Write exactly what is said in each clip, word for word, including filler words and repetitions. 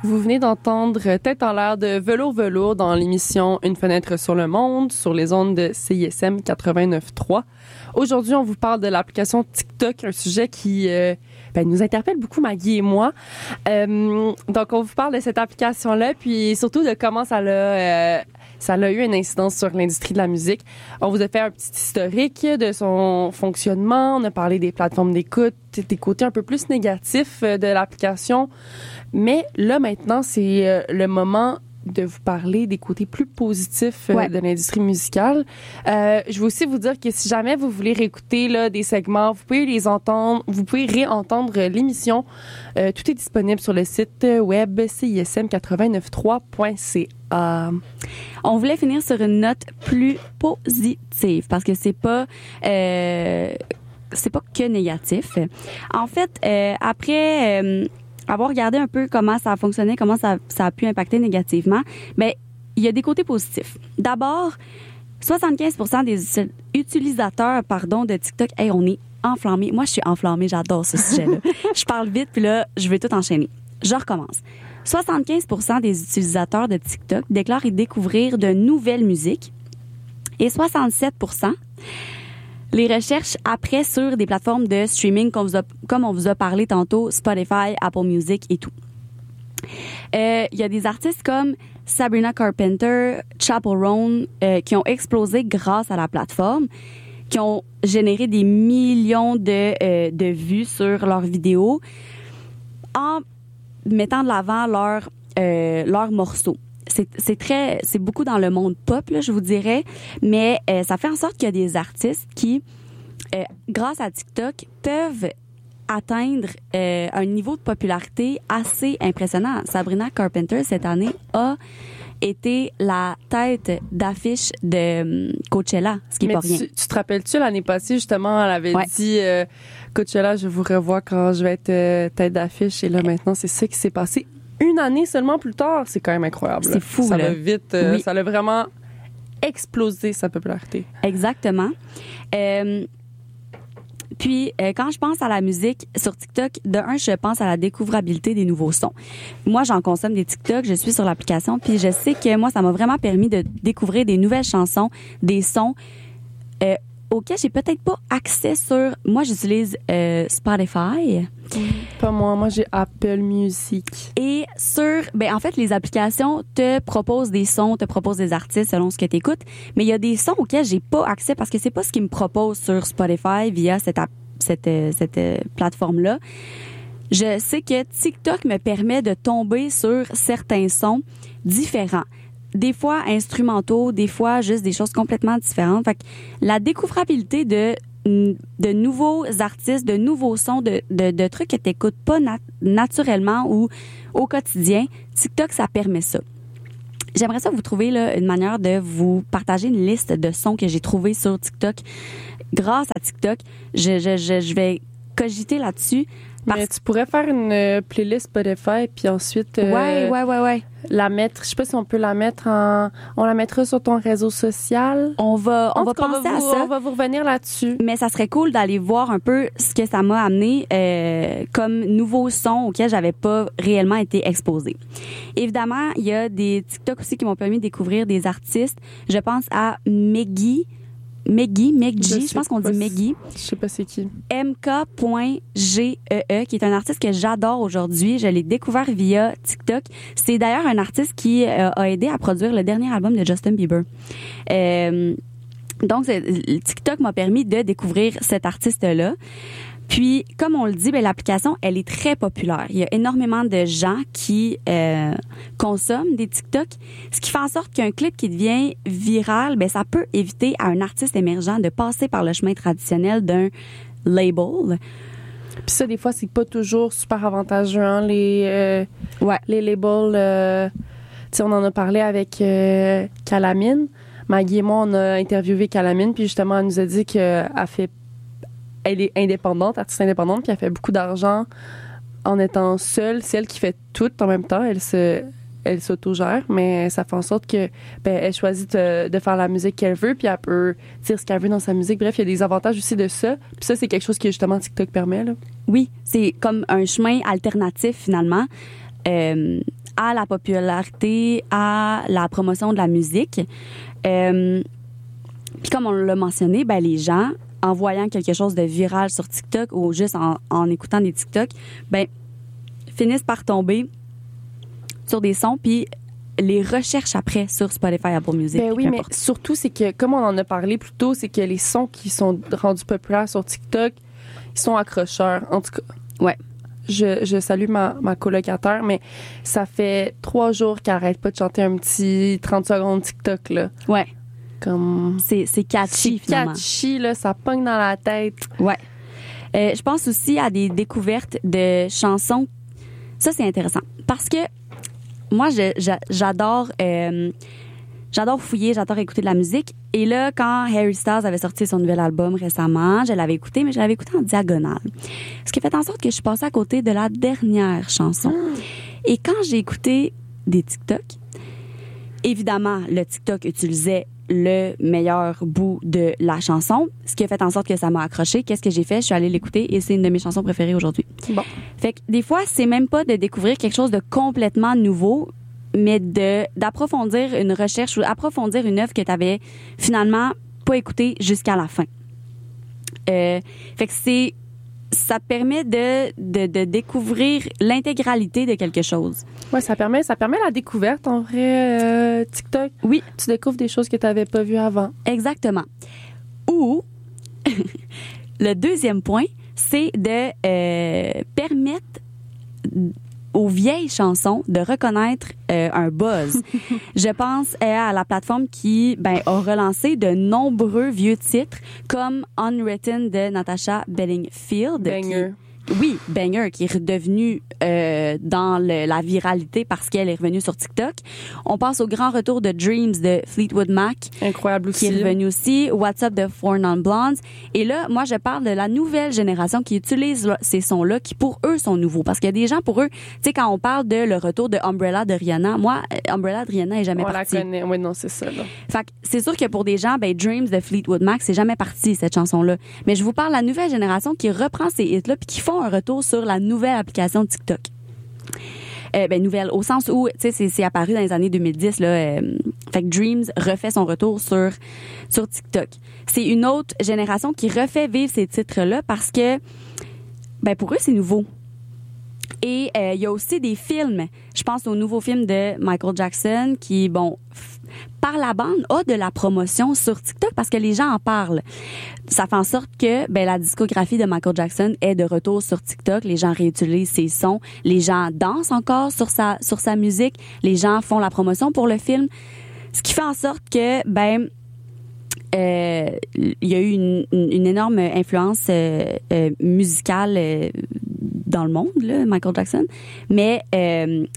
Vous venez d'entendre Tête en l'air de Velours Velours dans l'émission Une fenêtre sur le monde sur les ondes de C I S M quatre-vingt-neuf trois. Aujourd'hui, on vous parle de l'application TikTok, un sujet qui euh, ben, nous interpelle beaucoup, Maggie et moi. Euh, donc, on vous parle de cette application-là, puis surtout de comment ça l'a... Euh, ça a eu une incidence sur l'industrie de la musique. On vous a fait un petit historique de son fonctionnement. On a parlé des plateformes d'écoute, des côtés un peu plus négatifs de l'application. Mais là, maintenant, c'est le moment de vous parler des côtés plus positifs ouais. de l'industrie musicale. Euh, je veux aussi vous dire que si jamais vous voulez réécouter là, des segments, vous pouvez les entendre, vous pouvez réentendre l'émission. Euh, tout est disponible sur le site web C I S M quatre-vingt-neuf trois point C A. On voulait finir sur une note plus positive parce que c'est pas euh, c'est pas que négatif. En fait, euh, après euh, avoir regardé un peu comment ça a fonctionné, comment ça, ça a pu impacter négativement, ben il y a des côtés positifs. D'abord, soixante-quinze pour cent des utilisateurs pardon, de TikTok, hey, on est enflammés. Moi, je suis enflammée, j'adore ce sujet-là. Je parle vite, puis là, je vais tout enchaîner. Je recommence. soixante-quinze pour cent des utilisateurs de TikTok déclarent y découvrir de nouvelles musiques et soixante-sept pour cent les recherches après sur des plateformes de streaming comme, vous a, comme on vous a parlé tantôt, Spotify, Apple Music et tout. Il euh, y a des artistes comme Sabrina Carpenter, Chappell Roan euh, qui ont explosé grâce à la plateforme, qui ont généré des millions de, euh, de vues sur leurs vidéos en mettant de l'avant leurs euh, leurs morceaux. C'est, c'est très, c'est beaucoup dans le monde pop, là, je vous dirais, mais euh, ça fait en sorte qu'il y a des artistes qui, euh, grâce à TikTok, peuvent atteindre euh, un niveau de popularité assez impressionnant. Sabrina Carpenter, cette année, a été la tête d'affiche de Coachella, ce qui n'est pas rien. Tu, tu te rappelles-tu, l'année passée, justement, elle avait ouais. dit euh, Coachella, je vous revois quand je vais être euh, tête d'affiche. Et là, maintenant, c'est ça qui s'est passé. Une année seulement plus tard, c'est quand même incroyable. C'est fou, ça là. va vite. Euh, oui. Ça a vraiment explosé sa popularité. Exactement. Euh, puis, euh, quand je pense à la musique sur TikTok, de un, je pense à la découvrabilité des nouveaux sons. Moi, j'en consomme des TikTok, je suis sur l'application, puis je sais que moi, ça m'a vraiment permis de découvrir des nouvelles chansons, des sons euh, auxquels j'ai peut-être pas accès sur... Moi, j'utilise euh, Spotify. Mmh. Pas moi. Moi, j'ai Apple Music. Et sur... Ben, en fait, les applications te proposent des sons, te proposent des artistes selon ce que tu écoutes, mais il y a des sons auxquels j'ai pas accès parce que c'est pas ce qu'ils me proposent sur Spotify via cette, app, cette, cette euh, plateforme-là. Je sais que TikTok me permet de tomber sur certains sons différents. Des fois instrumentaux, des fois juste des choses complètement différentes. Fait que la découvrabilité de de nouveaux artistes, de nouveaux sons, de de, de trucs que t'écoutes pas nat- naturellement ou au quotidien, TikTok ça permet ça. J'aimerais ça vous trouver là une manière de vous partager une liste de sons que j'ai trouvés sur TikTok. Grâce à TikTok, je je je, je vais cogiter là-dessus. Parce... Mais tu pourrais faire une euh, playlist Spotify puis ensuite euh, ouais ouais ouais ouais la mettre. Je sais pas si on peut la mettre en. On la mettra sur ton réseau social. On va on en va tout cas, penser on va vous, à ça. On va vous revenir là-dessus. Mais ça serait cool d'aller voir un peu ce que ça m'a amené euh, comme nouveaux sons auxquels j'avais pas réellement été exposée. Évidemment, il y a des TikTok aussi qui m'ont permis de découvrir des artistes. Je pense à Meggy. Meggy, Meggy, je, je pense qu'on dit Meggy. Je sais pas c'est qui. M K point G E E, qui est un artiste que j'adore aujourd'hui. Je l'ai découvert via TikTok. C'est d'ailleurs un artiste qui euh, a aidé à produire le dernier album de Justin Bieber. Euh, donc, TikTok m'a permis de découvrir cet artiste-là. Puis, comme on le dit, ben, l'application, elle est très populaire. Il y a énormément de gens qui euh, consomment des TikTok, ce qui fait en sorte qu'un clip qui devient viral, ben, ça peut éviter à un artiste émergent de passer par le chemin traditionnel d'un label. Puis ça, des fois, c'est pas toujours super avantageux, hein, les, euh, ouais. les labels. Euh, tu sais, on en a parlé avec euh, Calamine. Maggie et moi, on a interviewé Calamine, puis justement, elle nous a dit qu'elle fait elle est indépendante, artiste indépendante, puis elle fait beaucoup d'argent en étant seule. C'est elle qui fait tout en même temps. Elle se, elle s'autogère, mais ça fait en sorte que ben, elle choisit de, de faire la musique qu'elle veut, puis elle peut dire ce qu'elle veut dans sa musique. Bref, il y a des avantages aussi de ça. Puis ça, c'est quelque chose que justement TikTok permet, là. Oui, c'est comme un chemin alternatif finalement. Euh, à la popularité, à la promotion de la musique. Euh, Puis comme on l'a mentionné, ben les gens, en voyant quelque chose de viral sur TikTok ou juste en, en écoutant des TikTok, ben finissent par tomber sur des sons puis les recherchent après sur Spotify, Apple Music. Ben oui, mais surtout, c'est que, comme on en a parlé plus tôt, c'est que les sons qui sont rendus populaires sur TikTok, ils sont accrocheurs. En tout cas, ouais. je, je salue ma, ma colocataire, mais ça fait trois jours qu'elle arrête pas de chanter un petit trente secondes TikTok, là. Ouais. Comme... C'est, c'est catchy, c'est finalement. catchy, là, ça pogne dans la tête. Ouais. Euh, je pense aussi à des découvertes de chansons. Ça, c'est intéressant. Parce que moi, je, je, j'adore, euh, j'adore fouiller, j'adore écouter de la musique. Et là, quand Harry Styles avait sorti son nouvel album récemment, je l'avais écouté, mais je l'avais écouté en diagonale. Ce qui a fait en sorte que je suis passée à côté de la dernière chanson. Mmh. Et quand j'ai écouté des TikTok, évidemment, le TikTok utilisait le meilleur bout de la chanson, ce qui a fait en sorte que ça m'a accroché. Qu'est-ce que j'ai fait? Je suis allée l'écouter et c'est une de mes chansons préférées aujourd'hui. Bon. Fait que des fois, c'est même pas de découvrir quelque chose de complètement nouveau, mais de d'approfondir une recherche ou approfondir une œuvre que tu avais finalement pas écoutée jusqu'à la fin. Euh, fait que c'est ça permet de, de, de découvrir l'intégralité de quelque chose. Ouais, ça permet, ça permet la découverte, en vrai, euh, TikTok. Oui. Tu découvres des choses que tu n'avais pas vues avant. Exactement. Ou, le deuxième point, c'est de euh, permettre aux vieilles chansons de reconnaître euh, un buzz. Je pense euh, à la plateforme qui ben, a relancé de nombreux vieux titres comme Unwritten de Natasha Bedingfield. Banger. Qui, oui, Banger, qui est redevenu euh, dans le, la viralité parce qu'elle est revenue sur TikTok. On passe au grand retour de Dreams de Fleetwood Mac. Incroyable aussi. Qui est revenu aussi. What's Up de Four Non Blondes. Et là, moi, je parle de la nouvelle génération qui utilise ces sons-là, qui pour eux sont nouveaux. Parce qu'il y a des gens, pour eux, tu sais, quand on parle de le retour de Umbrella de Rihanna, moi, Umbrella de Rihanna est jamais on partie. On la connaît. Oui, non, c'est ça, là. Fait que c'est sûr que pour des gens, ben, Dreams de Fleetwood Mac, c'est jamais parti, cette chanson-là. Mais je vous parle de la nouvelle génération qui reprend ces hits-là puis qui font un retour sur la nouvelle application TikTok. Euh, ben, nouvelle, au sens où, tu sais, c'est, c'est apparu dans les années deux mille dix, là. Euh, fait que Dreams refait son retour sur, sur TikTok. C'est une autre génération qui refait vivre ces titres-là parce que, ben, pour eux, c'est nouveau. Et il euh, y a aussi des films. Je pense au nouveau film de Michael Jackson qui, bon, f- par la bande, a de la promotion sur TikTok parce que les gens en parlent. Ça fait en sorte que ben, la discographie de Michael Jackson est de retour sur TikTok. Les gens réutilisent ses sons. Les gens dansent encore sur sa, sur sa musique. Les gens font la promotion pour le film. Ce qui fait en sorte que, ben, euh, il y a eu une, une, une énorme influence euh, euh, musicale euh, dans le monde, là, Michael Jackson. Mais euh,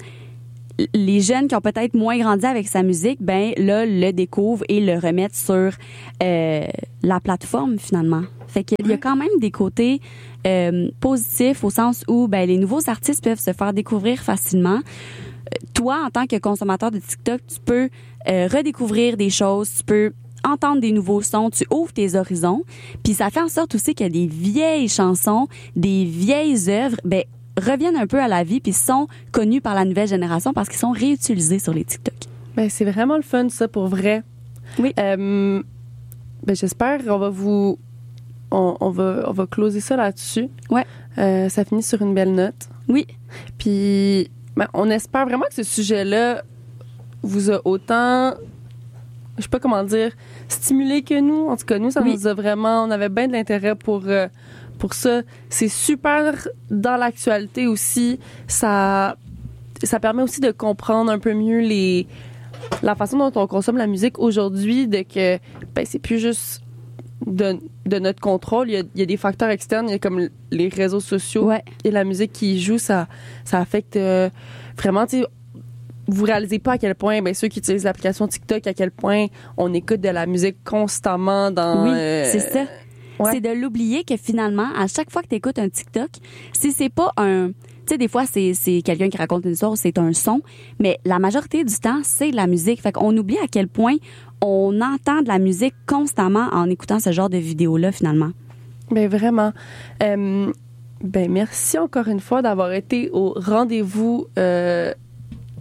les jeunes qui ont peut-être moins grandi avec sa musique, ben là, le découvrent et le remettent sur euh, la plateforme, finalement. Fait qu'il y a quand même des côtés euh, positifs au sens où ben, les nouveaux artistes peuvent se faire découvrir facilement. Toi, en tant que consommateur de TikTok, tu peux euh, redécouvrir des choses, tu peux entendre des nouveaux sons, tu ouvres tes horizons, puis ça fait en sorte aussi que des vieilles chansons, des vieilles œuvres, ben reviennent un peu à la vie puis sont connues par la nouvelle génération parce qu'ils sont réutilisés sur les TikTok. Ben c'est vraiment le fun ça pour vrai. Oui. Euh, ben j'espère on va vous on, on va on va closer ça là-dessus. Ouais. Euh, ça finit sur une belle note. Oui. Puis ben, on espère vraiment que ce sujet-là vous a autant, je sais pas comment dire, stimulé que nous. En tout cas, nous, ça oui. nous a vraiment, on avait bien de l'intérêt pour, euh, pour ça. C'est super dans l'actualité aussi. Ça, ça permet aussi de comprendre un peu mieux les, la façon dont on consomme la musique aujourd'hui, de que, ben, c'est plus juste de, de notre contrôle. Il y, a, il y a des facteurs externes, il y a comme les réseaux sociaux ouais. et la musique qui joue, ça, ça affecte euh, vraiment, tu sais, vous réalisez pas à quel point, ben ceux qui utilisent l'application TikTok, à quel point on écoute de la musique constamment dans... Oui, euh, c'est ça. Ouais. C'est de l'oublier que finalement, à chaque fois que tu écoutes un TikTok, si c'est pas un... Tu sais, des fois, c'est, c'est quelqu'un qui raconte une histoire, c'est un son, mais la majorité du temps, c'est de la musique. Fait qu'on oublie à quel point on entend de la musique constamment en écoutant ce genre de vidéos-là, finalement. Ben vraiment. Euh, ben merci encore une fois d'avoir été au rendez-vous... Euh,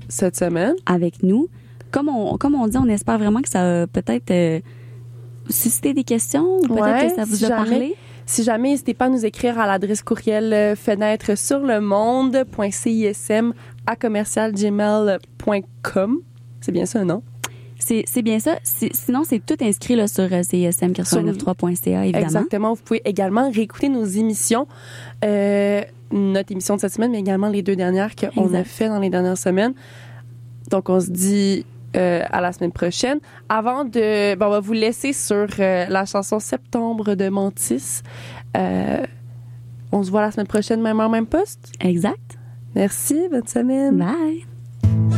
cette semaine. Avec nous. Comme on, comme on dit, on espère vraiment que ça a peut-être euh, suscité des questions, ou peut-être Ouais, que ça vous si a jamais, parlé. Si jamais, n'hésitez pas à nous écrire à l'adresse courriel euh, fenêtre sur le monde point cism à commercial gmail point com. C'est bien ça, non? C'est, c'est bien ça. C'est, sinon, c'est tout inscrit là, sur euh, C I S M quatre-vingt-neuf trois point C A, évidemment. Exactement. Vous pouvez également réécouter nos émissions, euh, notre émission de cette semaine, mais également les deux dernières qu'on a fait dans les dernières semaines. Donc, on se dit euh, à la semaine prochaine. Avant de... Bon, on va vous laisser sur euh, la chanson Septembre de Mantis. Euh, on se voit la semaine prochaine, même heure, même poste. Exact. Merci. Bonne semaine. Bye.